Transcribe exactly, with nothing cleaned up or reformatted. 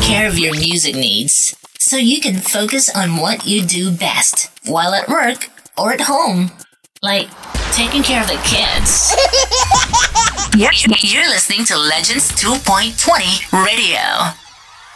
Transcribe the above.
care of your music needs so you can focus on what you do best while at work or at home, like taking care of the kids. You're, you're listening to Legends two point twenty Radio.